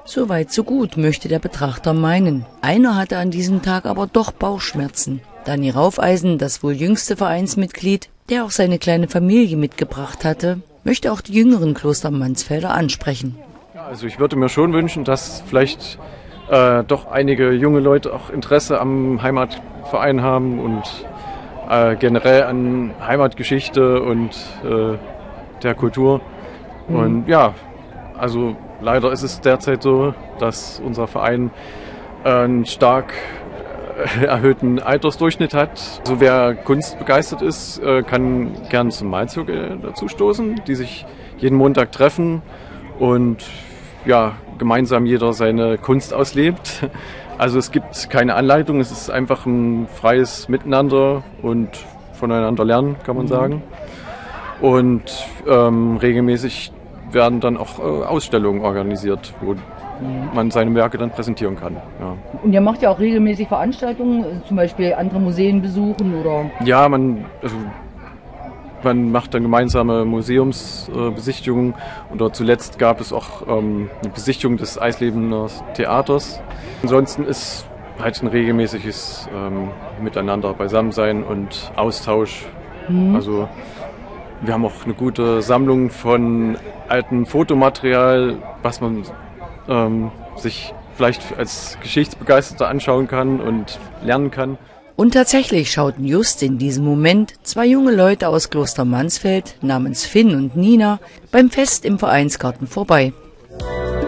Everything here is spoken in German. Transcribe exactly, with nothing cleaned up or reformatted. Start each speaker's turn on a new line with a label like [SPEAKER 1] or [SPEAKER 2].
[SPEAKER 1] So weit, so gut, möchte der Betrachter meinen. Einer hatte an diesem Tag aber doch Bauchschmerzen. Dani Raufeisen, das wohl jüngste Vereinsmitglied, der auch seine kleine Familie mitgebracht hatte, möchte auch die jüngeren Klostermansfelder ansprechen.
[SPEAKER 2] Also ich würde mir schon wünschen, dass vielleicht äh, doch einige junge Leute auch Interesse am Heimatverein haben und äh, generell an Heimatgeschichte und äh, der Kultur. Mhm. Und ja, also leider ist es derzeit so, dass unser Verein einen stark erhöhten Altersdurchschnitt hat. Also wer kunstbegeistert ist, kann gern zum Malzug dazu stoßen, die sich jeden Montag treffen und ja, gemeinsam jeder seine Kunst auslebt. Also es gibt keine Anleitung, es ist einfach ein freies Miteinander und voneinander lernen, kann man sagen. Und ähm, regelmäßig werden dann auch äh, Ausstellungen organisiert, wo man seine Werke dann präsentieren kann. Ja.
[SPEAKER 1] Und ihr macht ja auch regelmäßig Veranstaltungen, zum Beispiel andere Museen besuchen, oder?
[SPEAKER 2] Ja, man, also, man macht dann gemeinsame Museumsbesichtigungen äh, oder zuletzt gab es auch ähm, eine Besichtigung des Eislebener Theaters. Ansonsten ist halt ein regelmäßiges ähm, Miteinander, Beisammensein und Austausch. Mhm. Also wir haben auch eine gute Sammlung von altem Fotomaterial, was man ähm, sich vielleicht als Geschichtsbegeisterter anschauen kann und lernen kann.
[SPEAKER 1] Und tatsächlich schauten just in diesem Moment zwei junge Leute aus Kloster Mansfeld namens Finn und Nina beim Fest im Vereinsgarten vorbei.